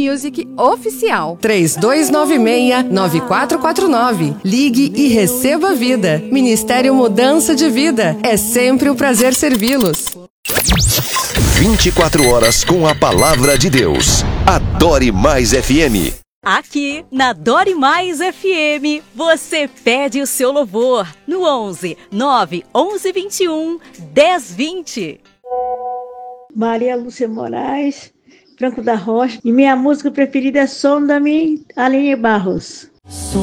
Music Oficial. 3296-9449. Ligue e receba vida. Ministério Mudança de Vida. É sempre um prazer servi-los. 24 horas com a Palavra de Deus. Adore Mais FM. Aqui na Adore Mais FM, você pede o seu louvor no 11 9 11 21 10 20. Maria Lúcia Moraes, Franco da Rocha, e minha música preferida é Sonda-me, Aline Barros.